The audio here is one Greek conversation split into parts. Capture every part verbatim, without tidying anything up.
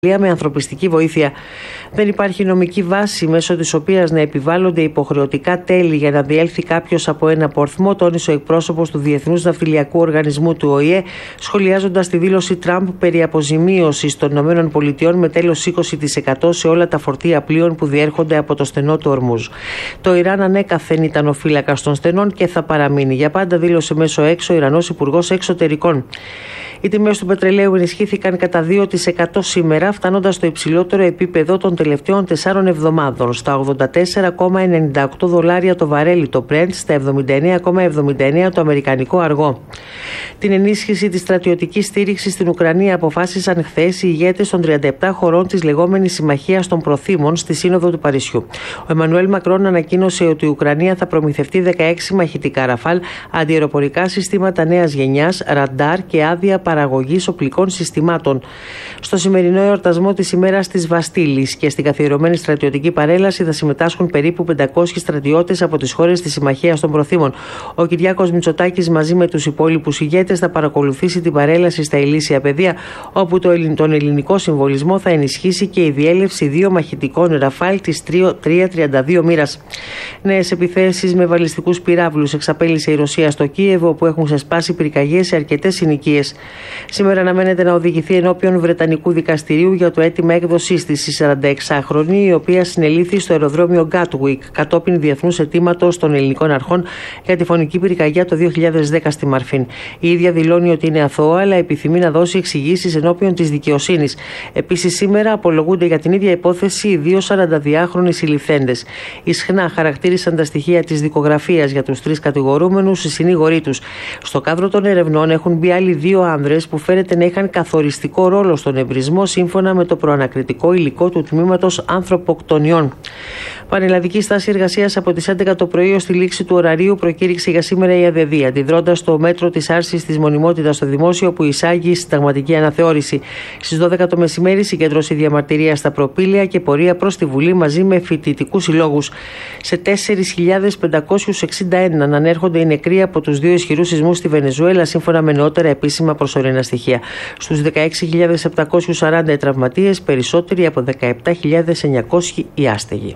με ανθρωπιστική βοήθεια. Δεν υπάρχει νομική βάση μέσω της οποίας να επιβάλλονται υποχρεωτικά τέλη για να διέλθει κάποιος από ένα πορθμό, τόνισε ο εκπρόσωπος του Διεθνούς Ναυτιλιακού Οργανισμού του Ο Η Ε, σχολιάζοντας τη δήλωση Τραμπ περί αποζημίωσης των ΗΠΑ με τέλος είκοσι τοις εκατό σε όλα τα φορτία πλοίων που διέρχονται από το στενό του Ορμούζ. Το Ιράν ανέκαθεν ήταν ο φύλακας των στενών και θα παραμείνει για πάντα, δήλωσε μέσω έξω ο Ιρανός Υπουργός Εξωτερικών. Οι τιμές του πετρελαίου ενισχύθηκαν κατά δύο τοις εκατό σήμερα, φτάνοντας στο υψηλότερο επίπεδο των τελευταίων τεσσάρων εβδομάδων, στα ογδόντα τέσσερα κόμμα ενενήντα οκτώ δολάρια το βαρέλι το Brent, στα εβδομήντα εννέα κόμμα εβδομήντα εννέα το αμερικανικό αργό. Την ενίσχυση της στρατιωτικής στήριξης στην Ουκρανία αποφάσισαν χθες οι ηγέτες των τριάντα επτά χωρών της λεγόμενης Συμμαχίας των Προθήμων στη Σύνοδο του Παρισιού. Ο Εμμανουέλ Μακρόν ανακοίνωσε ότι η Ουκρανία θα προμηθευτεί δεκαέξι μαχητικά ραφάλ, αντιαεροπορικά συστήματα νέας γενιάς, ραντάρ και άδεια παραγωγής οπλικών συστημάτων. Στο σημερινό εορτασμό της ημέρας της Βαστίλης και στην καθιερωμένη στρατιωτική παρέλαση θα συμμετάσχουν περίπου πεντακόσιοι στρατιώτες από τις χώρες της Συμμαχίας των Προθήμων. Ο Κυριάκος Μητσοτάκης μαζί με τους υπόλοιπους ηγέτες θα παρακολουθήσει την παρέλαση στα Ηλίσια Πεδία, όπου το, τον ελληνικό συμβολισμό θα ενισχύσει και η διέλευση δύο μαχητικών ραφάλ της τριακόσια τριάντα δύο μοίρας. Νέες επιθέσεις με βαλιστικούς πυράβλους εξαπέλυσε η Ρωσία στο Κίεβο, όπου έχουν ξεσπάσει πυρκαγιές σε αρκετές συνοικίες. Σήμερα αναμένεται να οδηγηθεί ενώπιον Βρετανικού δικαστηρίου για το αίτημα έκδοσής της η σαρανταεξάχρονη, η οποία συνελήφθη στο αεροδρόμιο Γκάτουικ κατόπιν διεθνούς αιτήματος των ελληνικών αρχών για τη φωνική πυρκαγιά το δύο χιλιάδες δέκα στη Μαρφίν. Η ίδια δηλώνει ότι είναι αθώα, αλλά επιθυμεί να δώσει εξηγήσεις ενώπιον της δικαιοσύνης. Επίσης, σήμερα απολογούνται για την ίδια υπόθεση οι δύο σαρανταδυάχρονοι συλληφθέντες. Ισχνά χαρακτήρισαν τα στοιχεία της δικογραφίας για τους τρεις κατηγορούμενους οι συνήγοροι τους. Στο κάδρο των ερευνών έχουν μπει άλλοι δύο άνδρες που φέρεται να είχαν καθοριστικό ρόλο στον εμπρισμό, σύμφωνα με το προανακριτικό υλικό του τμήματος ανθρωποκτονιών. Πανελλαδική στάση εργασίας από τις έντεκα το πρωί ως τη λήξη του ωραρίου προκήρυξε για σήμερα η ΑΔΔ, αντιδρώντας στο μέτρο της άρσης της μονιμότητας στο δημόσιο που εισάγει συνταγματική αναθεώρηση. Στις δώδεκα το μεσημέρι συγκέντρωσε διαμαρτυρία στα προπήλαια και πορεία προς τη Βουλή μαζί με φοιτητικούς συλλόγους. Σε τέσσερις χιλιάδες πεντακόσιους εξήντα ένα ανέρχονται οι νεκροί από τους δύο ισχυρούς σεισμούς στη Βενεζουέλα, σύμφωνα με νεότερα επίσημα προσωρινά στοιχεία. Στους δεκαέξι χιλιάδες επτακόσιους σαράντα οι τραυματίες, περισσότεροι από δεκαεπτά χιλιάδες εννιακόσιοι οι άστεγοι.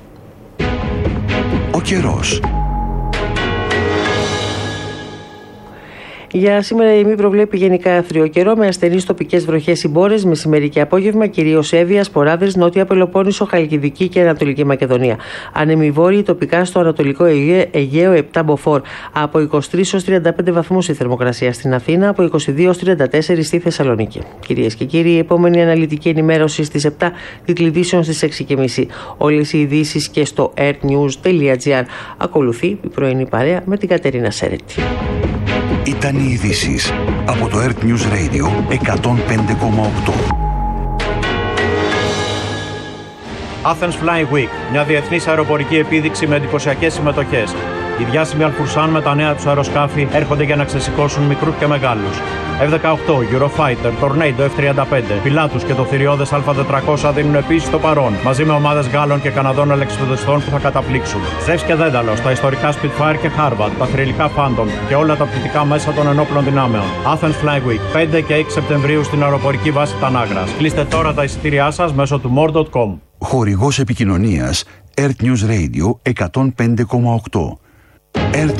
Ο καιρός. Για σήμερα η ΕΜΗ προβλέπει γενικά άθριο καιρό με ασθενείς τοπικές βροχές ή μπόρες, μεσημέρι και απόγευμα, κυρίως Εύβοια, Σποράδες, Νότια Πελοπόννησο, Χαλκιδική και Ανατολική Μακεδονία. Άνεμοι βόρειοι τοπικά στο Ανατολικό Αιγαίο επτά μποφόρ. Από είκοσι τρεις έως τριάντα πέντε βαθμούς η θερμοκρασία στην Αθήνα, από είκοσι δύο έως τριάντα τέσσερα στη Θεσσαλονίκη. Κυρίες και κύριοι, η επόμενη αναλυτική ενημέρωση στις επτά, τίτλοι στις έξι και μισή. Όλες οι ειδήσεις και στο airnews τελεία gr. Ακολουθεί η πρωινή παρέα με την Κατερίνα Σέρετη. Ήταν οι ειδήσεις από το Earth News Radio εκατόν πέντε κόμμα οκτώ. Athens Flying Week, μια διεθνής αεροπορική επίδειξη με εντυπωσιακές συμμετοχές. Οι διάσημοι Αλφουρσάν με τα νέα τους αεροσκάφη έρχονται για να ξεσηκώσουν μικρούς και μεγάλους. εφ δεκαοκτώ, Eurofighter, Tornado εφ τριάντα πέντε, Pilatus και το θηριώδες Α τετρακόσια δίνουν επίσης το παρόν, μαζί με ομάδες Γάλλων και Καναδών αλεξιπτοδιστών που θα καταπλήξουν. Zeus και Δένταλος, τα ιστορικά Spitfire και Harvard, τα θρυλικά Phantom και όλα τα πτυτικά μέσα των ενόπλων δυνάμεων. Athens Flying Week, πέντε και έξι Σεπτεμβρίου στην αεροπορική βάση Τανάγρας. Κλείστε τώρα τα εισιτήριά σας μέσω του more τελεία com. Χορηγός επικοινωνίας Earth News Radio εκατόν πέντε κόμμα οκτώ.